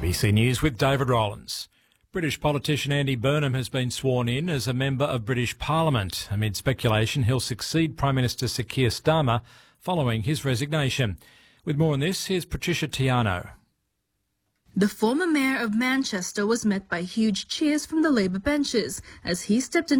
ABC News with David Rollins. British politician Andy Burnham has been sworn in as a member of British Parliament amid speculation he'll succeed Prime Minister Sir Keir Starmer following his resignation. With more on this, here's Patricia Tiano. The former mayor of Manchester was met by huge cheers from the Labour benches as he stepped into